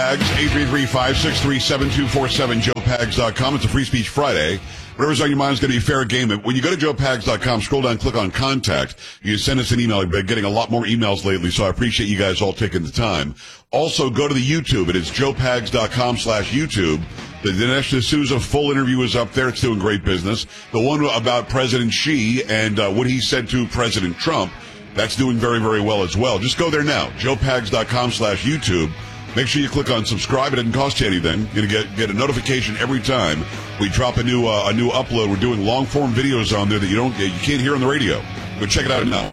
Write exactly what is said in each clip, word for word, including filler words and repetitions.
Pags, eight three three, five six three, seven two four seven, joe pags dot com. It's a Free Speech Friday. Whatever's on your mind is going to be fair game. When you go to joe pags dot com, scroll down, click on Contact. You can send us an email. I've been getting a lot more emails lately, so I appreciate you guys all taking the time. Also, go to the YouTube. It is joe pags dot com slash YouTube. The Dinesh D'Souza full interview is up there. It's doing great business. The one about President Xi and uh, what he said to President Trump, that's doing very, very well as well. Just go there now, joe pags dot com slash YouTube. Make sure you click on subscribe. It doesn't cost you anything. You're going to get, get a notification every time we drop a new uh, a new upload. We're doing long-form videos on there that you don't you can't hear on the radio. Go check it out now.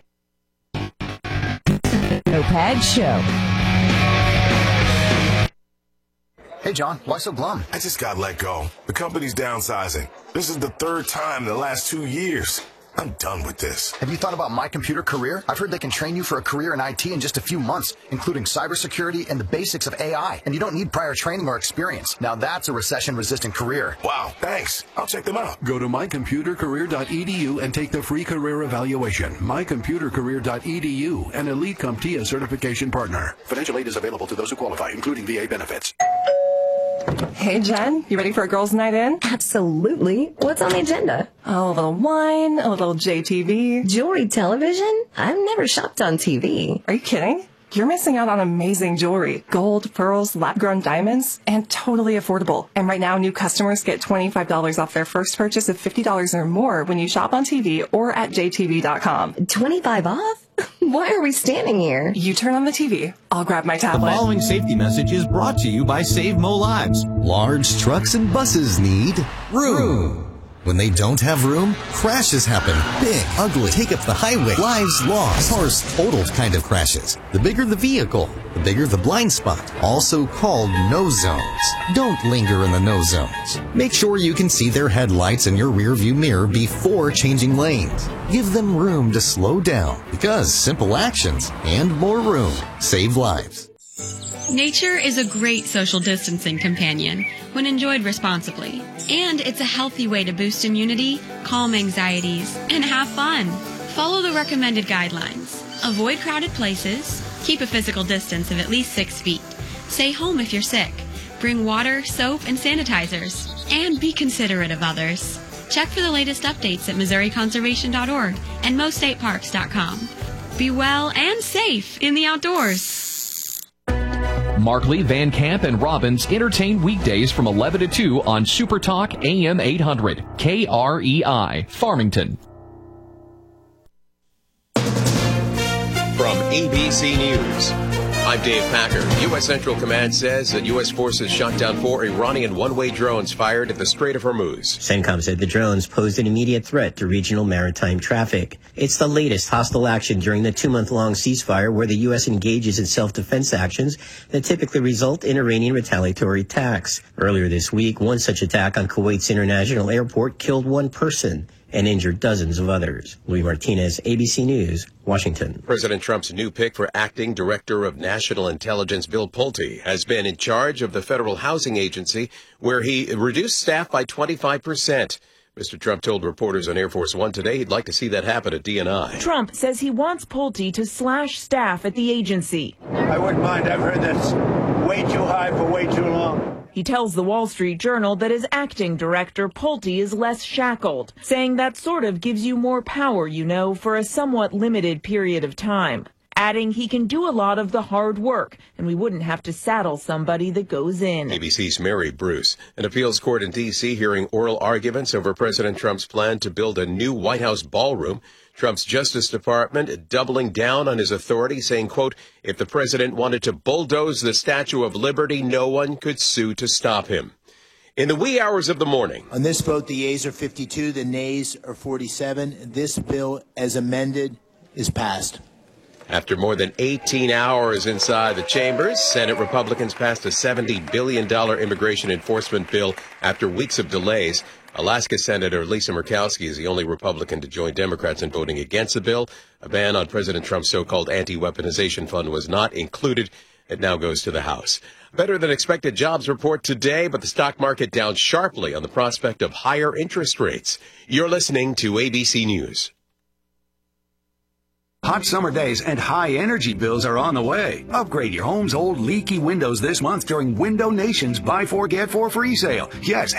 Joe Pags Show. Hey, John, why so glum? I just got let go. The company's downsizing. This is the third time in the last two years. I'm done with this. Have you thought about My Computer Career? I've heard they can train you for a career in I T in just a few months, including cybersecurity and the basics of A I. And you don't need prior training or experience. Now that's a recession-resistant career. Wow, thanks. I'll check them out. Go to my computer career dot e d u and take the free career evaluation. my computer career dot e d u, an Elite CompTIA certification partner. Financial aid is available to those who qualify, including V A benefits. Hey, Jen, you ready for a girls' night in? Absolutely. What's on the agenda? Oh, a little wine, a little J T V. Jewelry television? I've never shopped on T V. Are you kidding? You're missing out on amazing jewelry. Gold, pearls, lab-grown diamonds, and totally affordable. And right now, new customers get twenty-five dollars off their first purchase of fifty dollars or more when you shop on T V or at j t v dot com. twenty-five off? Why are we standing here? You turn on the T V. I'll grab my tablet. The following safety message is brought to you by Save Mo Lives. Large trucks and buses need room. When they don't have room, crashes happen. Big, ugly, take up the highway, lives lost, cars totaled kind of crashes. The bigger the vehicle, the bigger the blind spot, also called no zones. Don't linger in the no zones. Make sure you can see their headlights in your rearview mirror before changing lanes. Give them room to slow down, because simple actions and more room save lives. Nature is a great social distancing companion when enjoyed responsibly. And it's a healthy way to boost immunity, calm anxieties, and have fun. Follow the recommended guidelines. Avoid crowded places. Keep a physical distance of at least six feet. Stay home if you're sick. Bring water, soap, and sanitizers. And be considerate of others. Check for the latest updates at missouri conservation dot org and mo state parks dot com. Be well and safe in the outdoors. Markley, Van Camp, and Robbins entertain weekdays from eleven to two on Super Talk A M eight hundred, K R E I, Farmington. From A B C News, I'm Dave Packer. U S. Central Command says that U S forces shot down four Iranian one-way drones fired at the Strait of Hormuz. CENTCOM said the drones posed an immediate threat to regional maritime traffic. It's the latest hostile action during the two-month-long ceasefire where the U S engages in self-defense actions that typically result in Iranian retaliatory attacks. Earlier this week, one such attack on Kuwait's international airport killed one person and injured dozens of others. Louis Martinez, A B C News, Washington. President Trump's new pick for acting director of national intelligence, Bill Pulte, has been in charge of the Federal Housing Agency, where he reduced staff by twenty-five percent. Mister Trump told reporters on Air Force One today he'd like to see that happen at D N I. Trump says he wants Pulte to slash staff at the agency. I wouldn't mind. I've heard that's way too high for way too long. He tells the Wall Street Journal that as acting director, Pulte is less shackled, saying that sort of gives you more power, you know, for a somewhat limited period of time. Adding he can do a lot of the hard work, and we wouldn't have to saddle somebody that goes in. A B C's Mary Bruce. An appeals court in D C hearing oral arguments over President Trump's plan to build a new White House ballroom. Trump's Justice Department doubling down on his authority, saying, quote, if the president wanted to bulldoze the Statue of Liberty, no one could sue to stop him. In the wee hours of the morning. On this vote, the yeas are fifty-two, the nays are forty-seven. This bill, as amended, is passed. After more than eighteen hours inside the chambers, Senate Republicans passed a seventy billion dollars immigration enforcement bill after weeks of delays. Alaska Senator Lisa Murkowski is the only Republican to join Democrats in voting against the bill. A ban on President Trump's so-called anti-weaponization fund was not included. It now goes to the House. Better than expected jobs report today, but the stock market down sharply on the prospect of higher interest rates. You're listening to A B C News. Hot summer days and high energy bills are on the way. Upgrade your home's old leaky windows this month during Window Nation's Buy Four Get Four free sale. Yes,